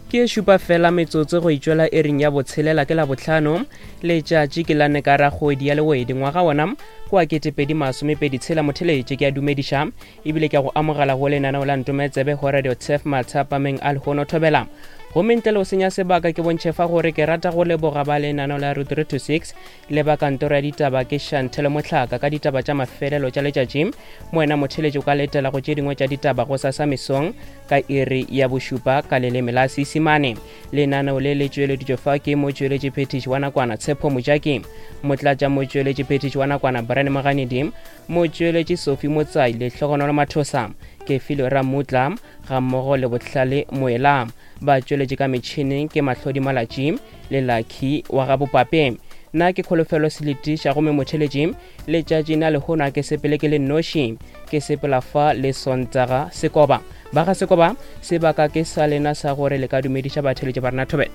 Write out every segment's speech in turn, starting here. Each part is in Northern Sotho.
ke šupa fela metsotso go itšwela ering ya botshelela ke la botlhano letšatši ke la nekara kgwedi ya lewedi ngwaga wona kwa 2026 motheletše ke a dumediša ebile ke a go amogela go lenaneo la ntumetsebe go radio tef mathapameng a lehono thobela gomme ntle le go senya sebaka ke bontšhefa gore ke rata go leboga ba lenaneo la route 326 le ba kantoro ya ditaba ke Shantele Motlhaka ka ditaba tša mafelelo tša letšatši moena motheletše o ka letela go tše dingwe tša ditaba go sasa mesong ka iri ya bošupa ka leleme la Seesimane. Lenaneo le le tšweleditšwe fa ke motšweletši phetiši wa nakwana Tshepo Mojaki, motlatša motšweletši phetiši wa nakwana Brian Maganedi, motšweletši Sophie Motsai le Hlogonolo Mathosa ke Filo Ramutla ga mmogo le Bohlale Moela. Ba tšweletše ka metšhineng ke Mahlodi Malatši le Lucky wa ga Bopape. Na ke Kholofelo Selitiša gomme motheletši letšatši na lehono ke sepele ke le noši ke sepela fa le Sontaga Sekoba ba ga Sekoba sebaka ke sa lena sa gore le ka dumediša batheletši ba rena thobela.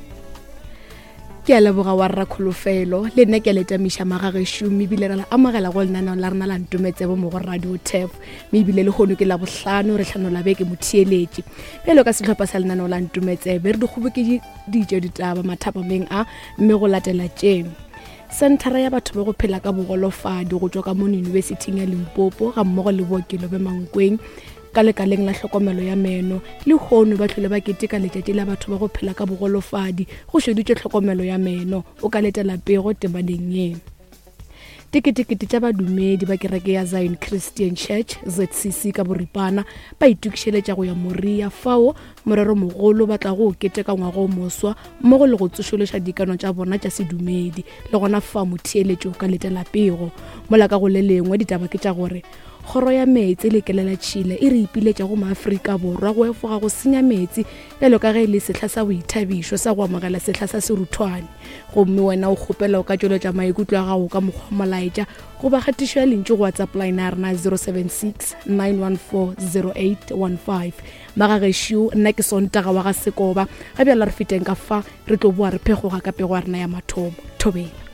Ke a leboga wa rra Kholofelo le nne ke letamiša magagešo mebile re amogela go lenaneo la rena la ntumetsebo mo go radio tef mebile le kgono ke la bohlano re hlanola beke motheeletše pele ka sehlopha sa lenaneo la ntumetsebe re di kgobokedi ditšeo ditaba mathapameng a mme go latela tše Senthara ya batho ba go phela ka bogolofadi go tšwa ka mo yunibesithing ya Limpopo ga mmogo le bookelo be Mankweng ka lekaleng la hlokomelo ya meno le hono ba tlhole ba keteka letšatši la batho ba go phela ka bogolofadi go šeditše tlhokomelo ya meno o ka letela pego temaneng ye. Tikete tša badumedi ba kereke ya Zion Christian Church ZCC ka boripana ba itukišeletša go ya Moria fao morero mogolo ba tla go keteka ngwaga o moswa mmogo le go tsošološa dikano tša bona tša sedumedi le gona fa motheeletšo ka letela pego mola ka go le lengwe ditaba ke tša gore Kgoro ya metsi le kelela Chile e re ipiletša go maAfrika borwa go efoga go senya metsi bjalo ka ge le sehla sa boithabišo sa go amogela sehla sa seruthwane gomme wena o kgopela o ka tšweletša maikutlo a gago ka mokgwa molaetša go ba kgatišo ya lentši go WhatsApp line ya rena 076 914 0815 magagešo nna ke Sontaga wa ga Sekoba ga bjala re feteng ka fa re tlo boa re phegoga ka pego ya rena ya mathomo thobela.